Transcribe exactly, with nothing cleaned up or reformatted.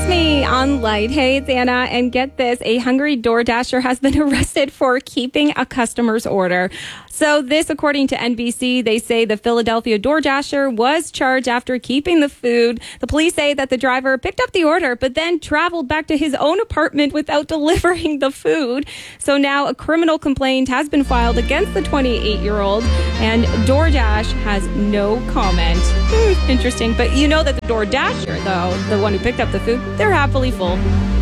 me on Light. Hey, it's Anna, and get this. A hungry DoorDasher has been arrested for keeping a customer's order. So this, according to N B C, they say the Philadelphia DoorDasher was charged after keeping the food. The police say that the driver picked up the order, but then traveled back to his own apartment without delivering the food. So now a criminal complaint has been filed against the twenty-eight-year-old, and DoorDash has no comment. Hmm, interesting. But you know that the DoorDasher, though, the one who picked up the food, they're happily full.